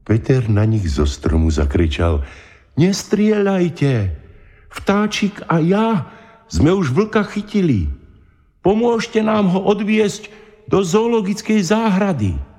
Peter na nich zo stromu zakričal: Nestrieľajte! Vtáčik a ja sme už vlka chytili. Pomôžte nám ho odviesť do zoologickej záhrady.